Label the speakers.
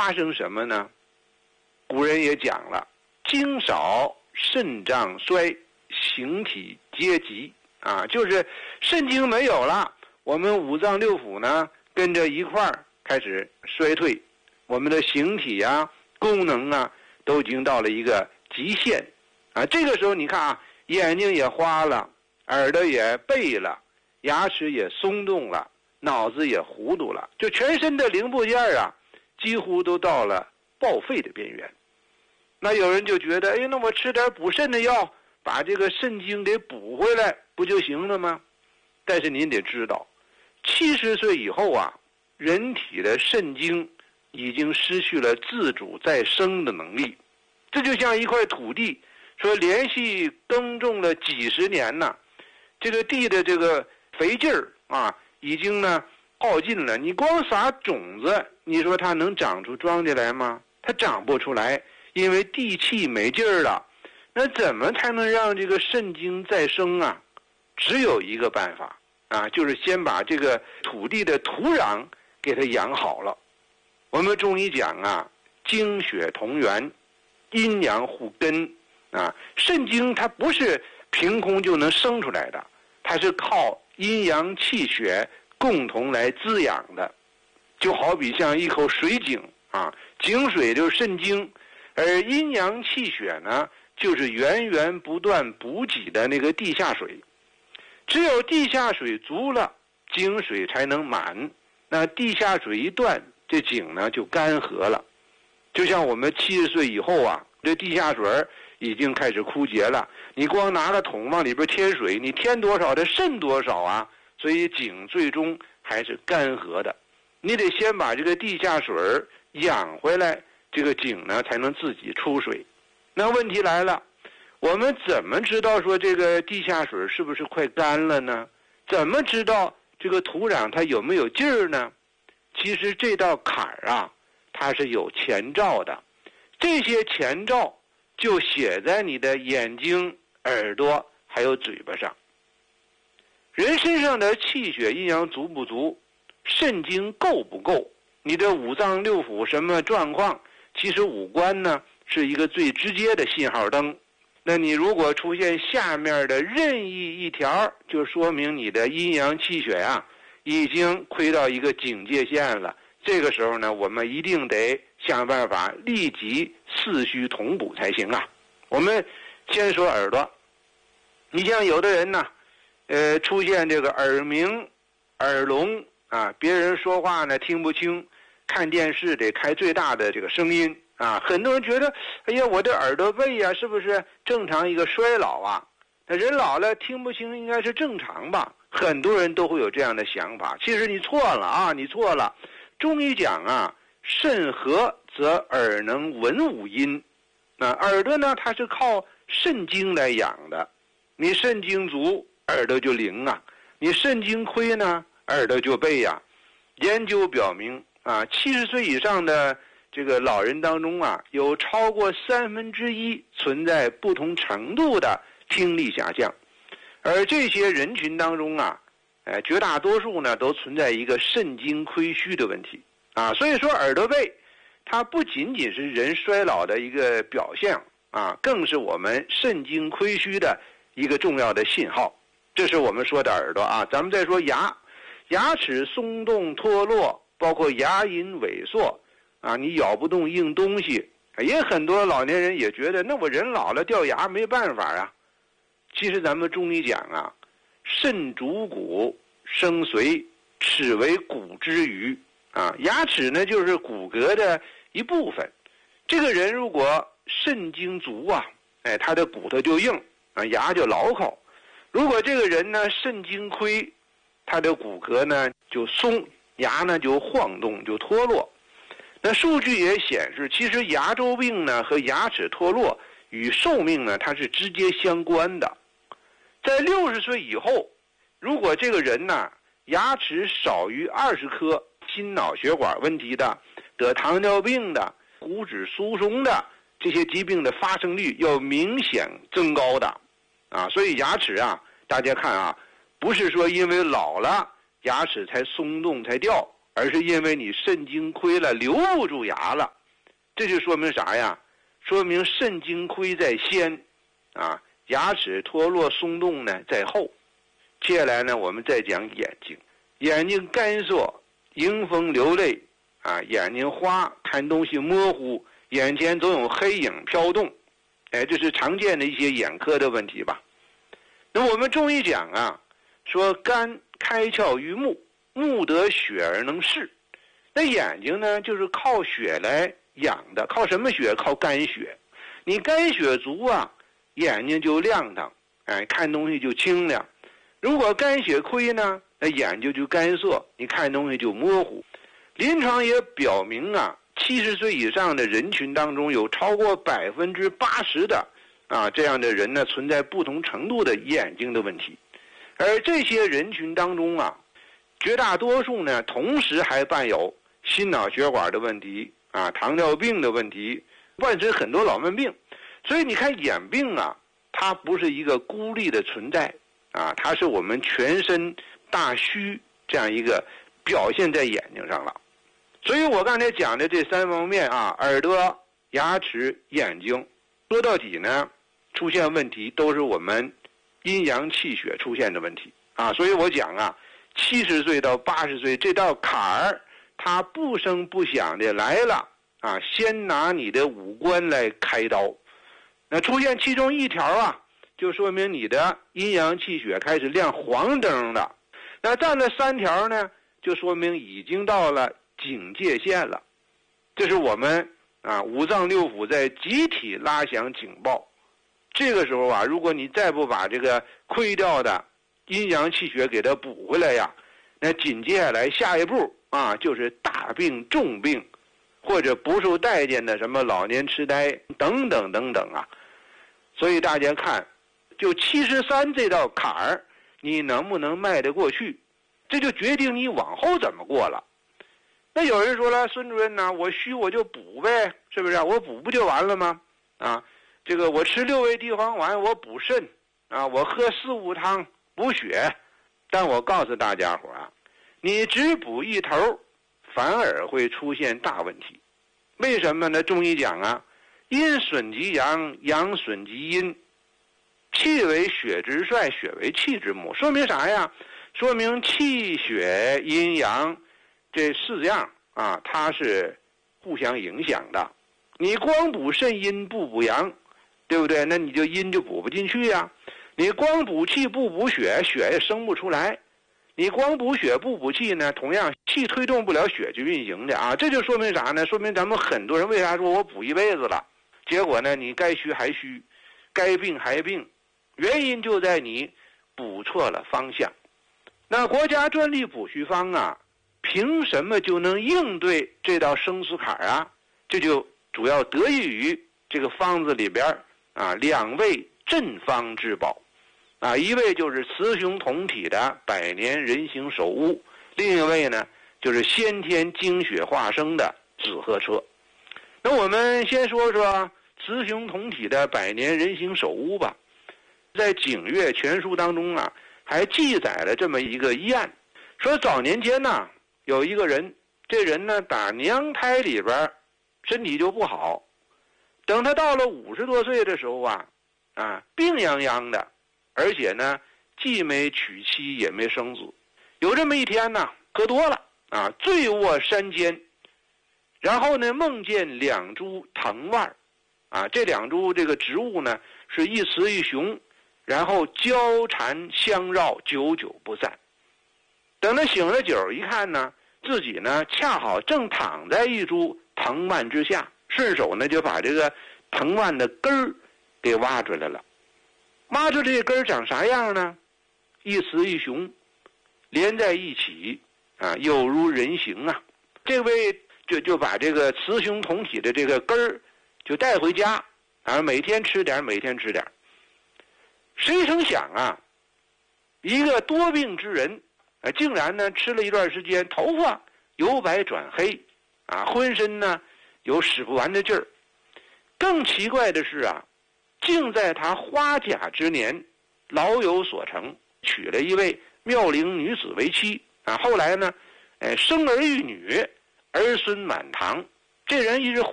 Speaker 1: 发生什么呢？古人也讲了，精少肾脏衰，形体皆急啊，就是肾精没有了，我们五脏六腑呢跟着一块儿开始衰退，我们的形体啊、功能啊都已经到了一个极限啊。这个时候你看啊，眼睛也花了，耳朵也背了，牙齿也松动了，脑子也糊涂了，就全身的零部件啊，几乎都到了报废的边缘。那有人就觉得，哎，那我吃点补肾的药，把这个肾精给补回来，不就行了吗？但是您得知道，70岁以后啊，人体的肾精已经失去了自主再生的能力。这就像一块土地，说连续耕种了几十年呢，这个地的这个肥劲儿啊，已经呢耗尽了。你光撒种子，你说它能长出庄稼来吗？它长不出来，因为地气没劲儿了。那怎么才能让这个肾精再生啊？只有一个办法啊，就是先把这个土地的土壤给它养好了。我们中医讲啊，精血同源，阴阳互根啊。肾精它不是凭空就能生出来的，它是靠阴阳气血共同来滋养的。就好比像一口水井啊，井水就是肾精，而阴阳气血呢，就是源源不断补给的那个地下水。只有地下水足了，井水才能满。那地下水一断，这井呢就干涸了。就像我们70岁以后啊，这地下水已经开始枯竭了。你光拿个桶往里边添水，你添多少它渗多少啊，所以井最终还是干涸的。你得先把这个地下水养回来，这个井呢才能自己出水。那问题来了，我们怎么知道说这个地下水是不是快干了呢？怎么知道这个土壤它有没有劲儿呢？其实这道坎儿啊，它是有前兆的。这些前兆就写在你的眼睛、耳朵还有嘴巴上。人身上的气血阴阳足不足，肾精够不够，你的五脏六腑什么状况，其实五官呢是一个最直接的信号灯。那你如果出现下面的任意一条，就说明你的阴阳气血啊已经亏到一个警戒线了。这个时候呢，我们一定得想办法立即四虚同补才行啊。我们先说耳朵，你像有的人呢，出现这个耳鸣、耳聋啊，别人说话呢听不清，看电视得开最大的这个声音啊。很多人觉得，哎呀，我的耳朵背啊，是不是正常一个衰老啊？那人老了听不清应该是正常吧？很多人都会有这样的想法。其实你错了啊，你错了。中医讲啊，肾和则耳能闻五音。那耳朵呢，它是靠肾精来养的。你肾精足，耳朵就灵啊；你肾精亏呢，耳朵就背呀。研究表明啊，70岁以上的这个老人当中啊，有超过1/3存在不同程度的听力下降，而这些人群当中啊，绝大多数呢都存在一个肾精亏虚的问题啊。所以说耳朵背，它不仅仅是人衰老的一个表现啊，更是我们肾精亏虚的一个重要的信号。这是我们说的耳朵啊。咱们再说牙，牙齿松动脱落，包括牙龈萎缩啊，你咬不动硬东西。也很多老年人也觉得，那我人老了掉牙没办法啊。其实咱们中医讲啊，肾主骨，生髓，齿为骨之余啊。牙齿呢就是骨骼的一部分。这个人如果肾精足啊，他的骨头就硬啊，牙就牢靠。如果这个人呢肾精亏，他的骨骼呢就松，牙呢就晃动，就脱落。那数据也显示，其实牙周病呢和牙齿脱落与寿命呢它是直接相关的。在60岁以后，如果这个人呢牙齿少于20颗，心脑血管问题的、得糖尿病的、骨质疏松的这些疾病的发生率要明显增高的啊。所以牙齿大家看啊，不是说因为老了牙齿才松动才掉而是因为你肾精亏了，留不住牙了。这就说明啥呀？说明肾精亏在先，啊，牙齿脱落松动呢在后。接下来呢，我们再讲眼睛。眼睛干涩，迎风流泪，啊，眼睛花，看东西模糊，眼前总有黑影飘动，哎，这是常见的一些眼科的问题吧。那我们中医讲啊，说肝开窍于目，目得血而能视。那眼睛呢，就是靠血来养的，靠什么血？靠肝血。你肝血足啊，眼睛就亮堂，哎，看东西就清亮。如果肝血亏呢，那眼睛就干涩，你看东西就模糊。临床也表明啊，70岁以上的人群当中，有超过80%的这样的人呢，存在不同程度的眼睛的问题。而这些人群当中啊，绝大多数呢，同时还伴有心脑血管的问题啊，糖尿病的问题，伴随很多老慢病。所以你看眼病啊，它不是一个孤立的存在啊，它是我们全身大虚这样一个表现在眼睛上了。所以我刚才讲的这3方面啊，耳朵、牙齿、眼睛，说到底呢，出现问题都是我们阴阳气血出现的问题啊。所以我讲啊，70岁到80岁这道坎儿，它不声不响的来了啊，先拿你的五官来开刀。那出现其中一条啊，就说明你的阴阳气血开始亮黄灯了。那占了3条呢，就说明已经到了警戒线了。这是我们五脏六腑在集体拉响警报。这个时候啊，如果你再不把这个亏掉的阴阳气血给它补回来呀，那紧接下来下一步啊，就是大病重病，或者不受待见的什么老年痴呆等等等等啊。所以大家看，就73这道坎儿，你能不能迈得过去，这就决定你往后怎么过了。那有人说了，孙主任呢，我虚我就补呗，是不是？我补不就完了吗？啊，这个我吃6味地黄丸我补肾啊，我喝4物汤补血。但我告诉大家伙啊，你只补一头，反而会出现大问题。为什么呢？中医讲啊，阴损及阳，阳损及阴，气为血之帅，血为气之母。说明啥呀？说明气血阴阳这4样啊，它是互相影响的。你光补肾阴不补阳，对不对？那你就阴就补不进去呀。你光补气不补血，血也生不出来。你光补血不补气呢，同样气推动不了血去运行的啊。这就说明啥呢？说明咱们很多人为啥说我补一辈子了，结果呢，你该虚还虚，该病还病，原因就在你补错了方向。那国家专利补虚方啊，凭什么就能应对这道生死坎啊？这就主要得益于这个方子里边2味镇方之宝啊，一味就是雌雄同体的百年人形首乌，另一位呢就是先天精血化生的紫河车。那我们先说说雌雄同体的百年人形首乌吧。在《景岳全书》当中啊，还记载了这么一个医案，说早年间呢，有一个人，这人呢打娘胎里边身体就不好，等他到了50多岁的时候啊，病殃殃的，而且呢既没娶妻也没生子。有这么一天呢，喝多了啊，醉卧山间，然后呢梦见2株藤蔓啊，这2株这个植物呢是一雌一雄，然后交缠相绕，久久不散。等他醒了酒一看呢，自己呢恰好正躺在一株藤蔓之下，顺手呢就把这个藤蔓的根儿给挖出来了。挖出这根儿长啥样呢？一雌一雄连在一起啊，有如人形啊。这位就把这个雌雄同体的这个根儿就带回家啊，每天吃点，每天吃点。谁成想啊，一个多病之人竟然呢吃了一段时间，头发由白转黑啊，浑身呢有使不完的劲儿。更奇怪的是啊，竟在他花甲之年老有所成，娶了一位妙龄女子为妻啊。后来呢生儿育女，儿孙满堂。这人一直